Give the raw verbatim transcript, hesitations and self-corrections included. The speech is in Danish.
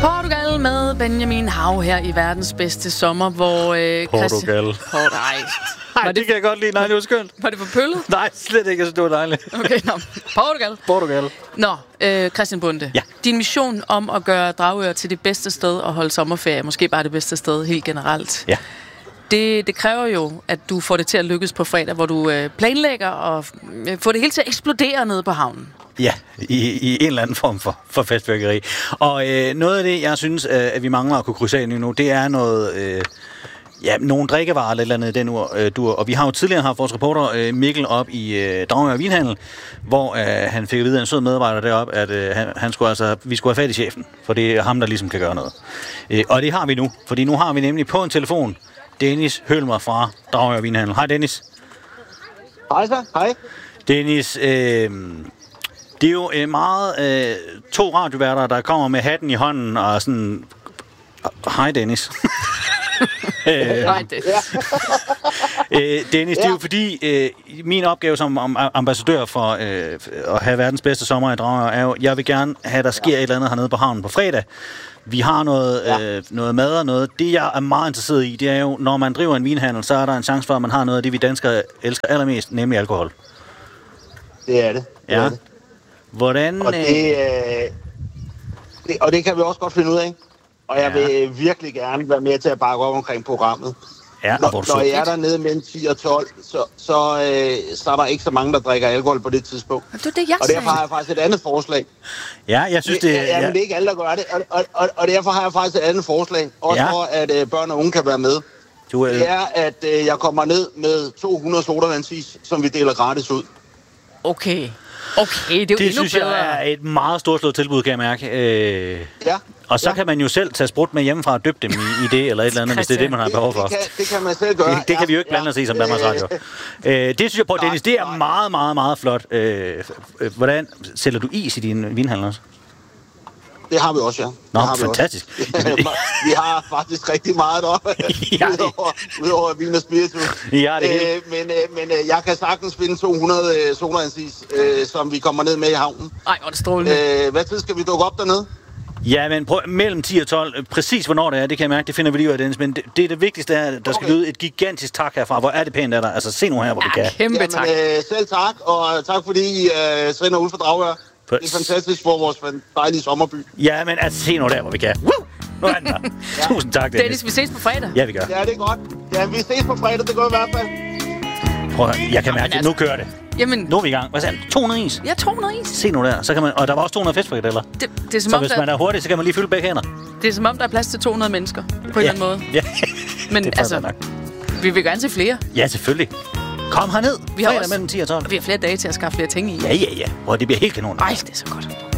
Portugal med Benjamin Hav her i verdens bedste sommer, hvor... Øh, Portugal. Christi- Port- Ej, Nej, var det, det kan jeg godt lide. Nej, det var skønt. Var det for pøllet? Nej, slet ikke. Så det var dejligt. Okay, nå. Portugal. Portugal. Nå, øh, Christian Bonde. Ja. Din mission om at gøre Dragør til det bedste sted at holde sommerferie, måske bare det bedste sted helt generelt. Ja. Det, det kræver jo, at du får det til at lykkes på fredag, hvor du øh, planlægger og øh, får det hele til at eksplodere nede på havnen. Ja, i, i en eller anden form for, for festfyrkeri. Og øh, noget af det, jeg synes, øh, at vi mangler at kunne krydse af nu, det er noget... Øh, ja, nogle drikkevarer eller et eller andet i den ur, øh, dur. Og vi har jo tidligere haft vores reporter øh, Mikkel op i øh, Dragør Vinhandel, hvor øh, han fik at vide af en sød medarbejder deroppe, at øh, han, han skulle altså, vi skulle have fat i chefen, for det er ham, der ligesom kan gøre noget. Øh, og det har vi nu, fordi nu har vi nemlig på en telefon Dennis Hølmer fra Dragør Vinhandel. Hej Dennis. Hej så, hej. Dennis, øh, det er jo øh, meget øh, to radioværter, der kommer med hatten i hånden og sådan... Hej Dennis. Nej, det. øh, Dennis, det er jo fordi, øh, min opgave som am- ambassadør for øh, at have verdens bedste sommer i Dragør er jo, jeg vil gerne have, at der sker et eller andet hernede på havnen på fredag. Vi har noget, Ja. øh, noget mad og noget. Det, jeg er meget interesseret i, det er jo, når man driver en vinhandel, så er der en chance for, at man har noget af det, vi danskere elsker allermest, nemlig alkohol. Det er det. det, Ja. er det. Hvordan... Og, det, øh, det, og det kan vi også godt finde ud af. Og jeg Ja. vil virkelig gerne være med til at bakke op omkring programmet. Ja, Når, hvor du når så- jeg er dernede mellem ti og tolv, så, så, øh, så er der ikke så mange, der drikker alkohol på det tidspunkt. Det er det, jeg Og sagde. derfor har jeg faktisk et andet forslag. Ja, jeg synes, det... Ja, ja, men det er ikke alle, der gør det. Og, og, og, og derfor har jeg faktisk et andet forslag. Også Ja. for, at øh, børn og unge kan være med. Du, øh, Det er, at øh, jeg kommer ned med to hundrede sodavandsis, som vi deler gratis ud. Okay. Okay, det er jo det endnu synes bedre. jeg er et meget stort slået tilbud, kan jeg mærke. Øh, Ja. og så ja. kan man jo selv tage sprut med hjemmefra og døbe dem i, i det, eller et eller andet, hvis det er det, man har behov for. Det, det, kan, det kan man selv gøre. Det, det kan vi jo ikke blande os i som Danmarks Radio. Øh, det synes jeg på, Dennis, det er nej. meget, meget, meget flot. Øh, øh, hvordan sælger du is i din vinhandel også? Det har vi også, ja. Nå, det har vi fantastisk. Også. vi har faktisk rigtig meget deroppe, Ja, det- udover, udover vin og spiritus. Ja, det er helt- øh, men, øh, men øh, jeg kan sagtens finde to hundrede øh, sodavandsis, øh, som vi kommer ned med i havnen. Ej, hvor er det strålende. Øh, hvad tid skal vi dukke op dernede? Ja, men prøv, mellem ti og tolv, øh, præcis hvornår det er, det kan jeg mærke, det finder vi lige ud af, Dennis. Men det, det, er det vigtigste er, at der skal Okay. lyde et gigantisk tak herfra. Hvor er det pænt af dig? Altså, se nu her, hvor du Ja, kan. kæmpe tak. øh, selv tak, og tak fordi I øh, sender ud for Dragør. For- Det er fantastisk for vores dejlige sommerby. Ja, men altså, se nu der, hvor vi kan. Woo! Nu er den der. Tusind tak, Dennis. Dennis, vi ses på fredag. Ja, vi gør. Ja, det er godt. Ja, vi ses på fredag, det går i hvert fald. Prøv at, høre, jeg kan mærke det. altså- Nu kører det. Jamen, Nu er vi i gang. Hvad sagde han? to hundrede is? jeg tog noget is. Se nu der. Så kan man, og der var også to hundrede festfrikadeller. Det, det, er som Så om, hvis man der, er hurtig, så kan man lige fylde begge hænder. det er som om, der er plads til to hundrede mennesker, på en eller anden måde. Ja. Men det er altså, nok. vi vil gerne se flere. Ja, selvfølgelig. Kom herned. Vi har Fredag også- mellem ti og tolv. Og vi har flere dage til at skaffe flere ting i. Ja, ja, ja. Prøv, det bliver helt kanon. Ej, det er så godt.